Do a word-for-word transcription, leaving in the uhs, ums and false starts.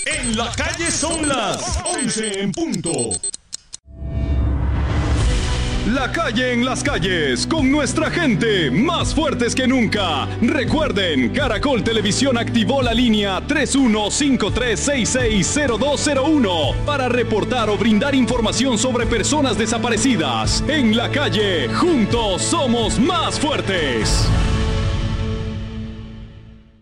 En la calle son las once en punto. La calle en las calles, con nuestra gente, más fuertes que nunca. Recuerden, Caracol Televisión activó la línea tres uno cinco tres seis seis cero dos cero uno para reportar o brindar información sobre personas desaparecidas. En la calle, juntos somos más fuertes.